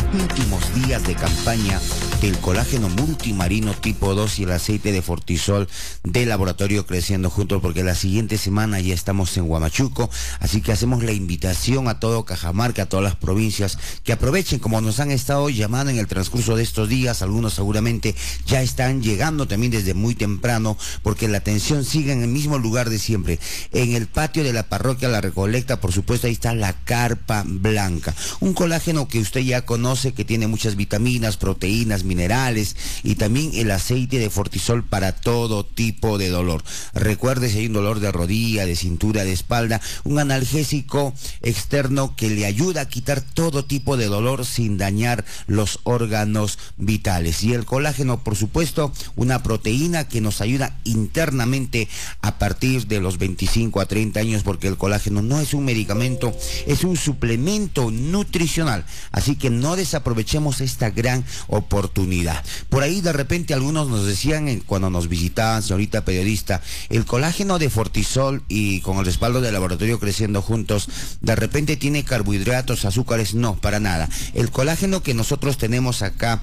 últimos días de campaña del colágeno multimarino tipo 2 y el aceite de Fortisol del laboratorio Creciendo Juntos, porque la siguiente semana ya estamos en Huamachuco, así que hacemos la invitación a todo Cajamarca, a todas las provincias, que aprovechen, como nos han estado llamando en el transcurso de estos días. Algunos seguramente ya están llegando también desde muy temprano, porque la atención sigue en el mismo lugar de siempre, en el patio de la parroquia La Recolecta. Por supuesto, ahí está la carpa blanca, un colágeno que usted ya conoce, que tiene muchas vitaminas, proteínas, minerales, y también el aceite de Fortisol para todo tipo de dolor. Recuerde, si hay un dolor de rodilla, de cintura, de espalda, un analgésico externo que le ayuda a quitar todo tipo de dolor sin dañar los órganos vitales. Y el colágeno, por supuesto, una proteína que nos ayuda internamente a partir de los 25 a 30 años, porque el colágeno no es un medicamento, es un suplemento nutricional. Así que no desaprovechemos esta gran oportunidad. Por ahí de repente algunos nos decían cuando nos visitaban, señorita periodista, el colágeno de Fortisol y con el respaldo del laboratorio Creciendo Juntos, de repente tiene carbohidratos, azúcares. No, para nada. El colágeno que nosotros tenemos acá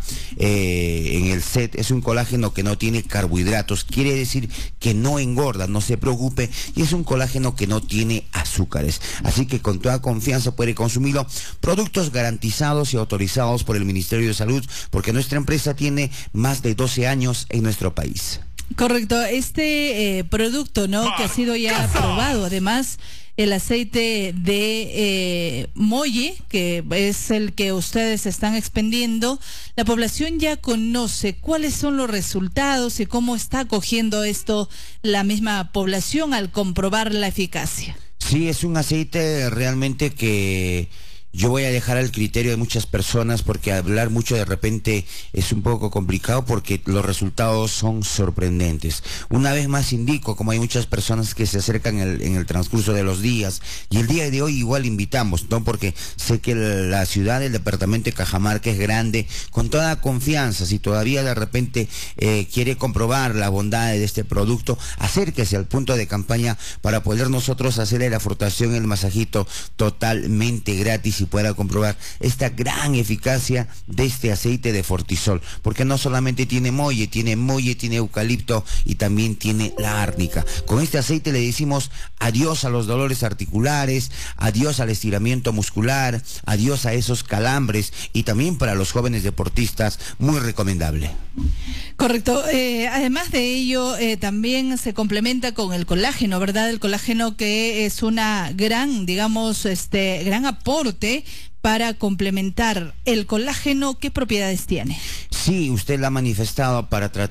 en el set es un colágeno que no tiene carbohidratos, quiere decir que no engorda, no se preocupe, y es un colágeno que no tiene azúcares. Así que con toda confianza puede consumirlo. Productos garantizados y autorizados por el Ministerio de Salud, porque nuestra empresa tiene más de 12 años en nuestro país. Correcto, este producto, ¿no?, que ha sido ya aprobado, además el aceite de Molle, que es el que ustedes están expendiendo, la población ya conoce cuáles son los resultados y cómo está acogiendo esto la misma población al comprobar la eficacia. Sí, es un aceite realmente que yo voy a dejar al criterio de muchas personas, porque hablar mucho de repente es un poco complicado, porque los resultados son sorprendentes. Una vez más indico, como hay muchas personas que se acercan en el transcurso de los días, y el día de hoy igual invitamos, ¿no?, porque sé que la ciudad del departamento de Cajamarca es grande, con toda confianza. Si todavía de repente quiere comprobar la bondad de este producto, acérquese al punto de campaña para poder nosotros hacerle la frutación, el masajito totalmente gratis, y pueda comprobar esta gran eficacia de este aceite de Fortisol, porque no solamente tiene molle, tiene eucalipto y también tiene la árnica. Con este aceite le decimos adiós a los dolores articulares, adiós al estiramiento muscular, adiós a esos calambres, y también para los jóvenes deportistas, muy recomendable. Correcto, además de ello también se complementa con el colágeno, ¿verdad? El colágeno, que es una gran, digamos, gran aporte para complementar el colágeno. ¿Qué propiedades tiene? Sí, usted la ha manifestado para tratar